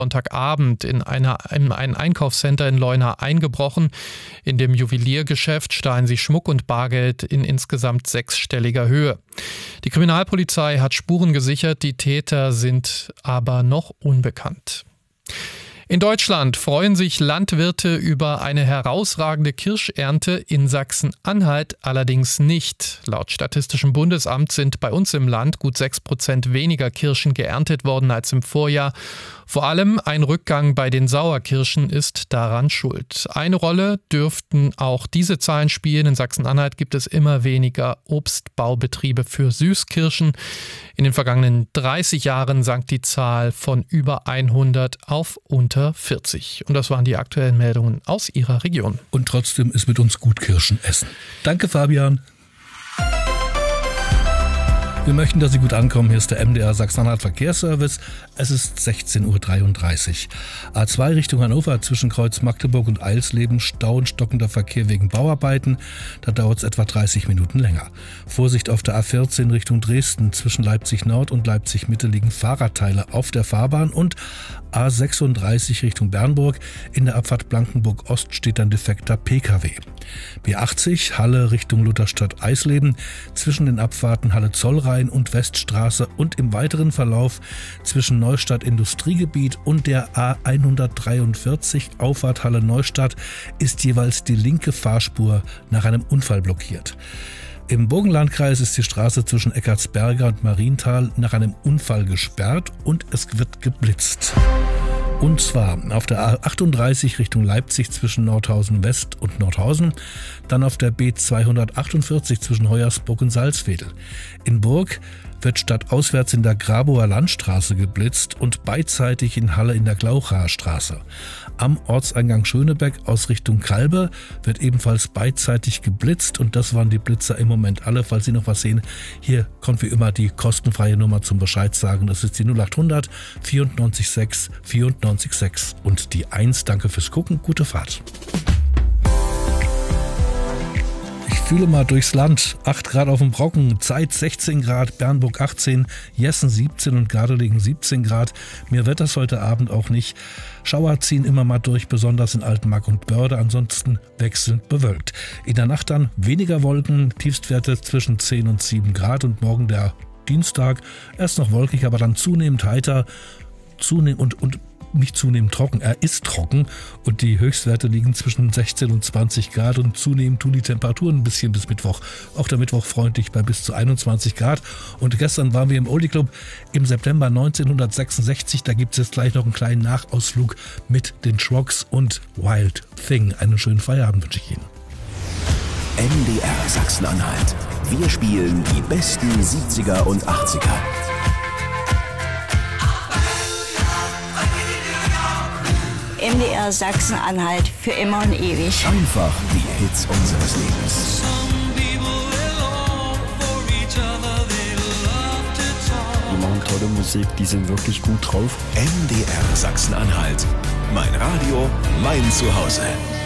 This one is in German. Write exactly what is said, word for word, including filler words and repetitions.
Sonntagabend in, einer, in ein Einkaufscenter in Leuna eingebrochen. In dem Juweliergeschäft stahlen sie Schmuck und Bargeld in insgesamt sechsstelliger Höhe. Die Kriminalpolizei hat Spuren gesichert, die Täter sind aber noch unbekannt. In Deutschland freuen sich Landwirte über eine herausragende Kirschernte, in Sachsen-Anhalt allerdings nicht. Laut Statistischem Bundesamt sind bei uns im Land gut sechs Prozent weniger Kirschen geerntet worden als im Vorjahr. Vor allem ein Rückgang bei den Sauerkirschen ist daran schuld. Eine Rolle dürften auch diese Zahlen spielen. In Sachsen-Anhalt gibt es immer weniger Obstbaubetriebe für Süßkirschen. In den vergangenen dreißig Jahren sank die Zahl von über hundert auf unter vierzig. Und das waren die aktuellen Meldungen aus Ihrer Region. Und trotzdem ist mit uns gut Kirschen essen. Danke, Fabian. Wir möchten, dass Sie gut ankommen. Hier ist der M D R Sachsen-Anhalt Verkehrsservice. Es ist sechzehn Uhr dreiunddreißig. A zwei Richtung Hannover zwischen Kreuz Magdeburg und Eilsleben Stau und stockender Verkehr wegen Bauarbeiten. Da dauert es etwa dreißig Minuten länger. Vorsicht auf der A vierzehn Richtung Dresden zwischen Leipzig Nord und Leipzig Mitte liegen Fahrradteile auf der Fahrbahn und A sechsunddreißig Richtung Bernburg. In der Abfahrt Blankenburg Ost steht ein defekter P K W. B achtzig Halle Richtung Lutherstadt Eisleben zwischen den Abfahrten Halle Zollrhein und Weststraße und im weiteren Verlauf zwischen Neustadt Industriegebiet und der A hundertdreiundvierzig Auffahrt Halle Neustadt ist jeweils die linke Fahrspur nach einem Unfall blockiert. Im Burgenlandkreis ist die Straße zwischen Eckartsberger und Marienthal nach einem Unfall gesperrt und es wird geblitzt. Und zwar auf der A achtunddreißig Richtung Leipzig zwischen Nordhausen West und Nordhausen, dann auf der B zweihundertachtundvierzig zwischen Hoyersburg und Salzwedel. In Burg wird stadtauswärts in der Grabower Landstraße geblitzt und beidseitig in Halle in der Glauchaer Straße. Am Ortseingang Schönebeck aus Richtung Kalbe wird ebenfalls beidseitig geblitzt und das waren die Blitzer im Moment alle. Falls Sie noch was sehen, hier kommt wie immer die kostenfreie Nummer zum Bescheid sagen. Das ist die null achthundert vierundneunzig sechs vierundneunzig sechs und die eins. Danke fürs Gucken, gute Fahrt. Ich fühle mal durchs Land. acht Grad auf dem Brocken, Zeit sechzehn Grad, Bernburg achtzehn, Jessen siebzehn und Gardelegen siebzehn Grad. Mir wird das heute Abend auch nicht. Schauer ziehen immer mal durch, besonders in Altenmark und Börde, ansonsten wechselnd bewölkt. In der Nacht dann weniger Wolken, Tiefstwerte zwischen zehn und sieben Grad und morgen der Dienstag erst noch wolkig, aber dann zunehmend heiter, zunehmend und, und nicht zunehmend trocken, er ist trocken und die Höchstwerte liegen zwischen sechzehn und zwanzig Grad und zunehmend tun die Temperaturen ein bisschen bis Mittwoch. Auch der Mittwoch freundlich bei bis zu einundzwanzig Grad und gestern waren wir im Oldie Club im September neunzehnhundertsechsundsechzig, da gibt es jetzt gleich noch einen kleinen Nachausflug mit den Shrogs und Wild Thing. Einen schönen Feierabend wünsche ich Ihnen. M D R Sachsen-Anhalt. Wir spielen die besten siebziger und achtziger. M D R Sachsen-Anhalt für immer und ewig. Einfach die Hits unseres Lebens. Die machen tolle Musik, die sind wirklich gut drauf. M D R Sachsen-Anhalt. Mein Radio, mein Zuhause.